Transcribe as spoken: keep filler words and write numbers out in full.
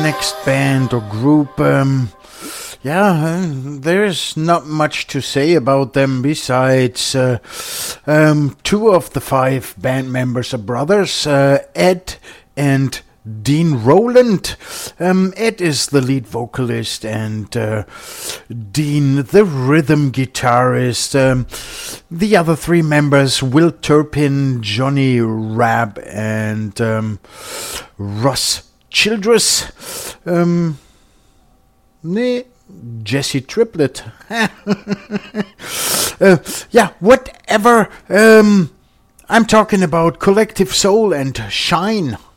next band or group, um, yeah, uh, there's not much to say about them besides uh, um, two of the five band members are brothers, uh, Ed and Dean Rowland. Um, Ed is the lead vocalist and uh, Dean the rhythm guitarist. Um, the other three members, Will Turpin, Johnny Rabb, and um, Ross Childress. Um, nee, Jesse Triplett. uh, yeah, whatever. Um, I'm talking about Collective Soul and Shine.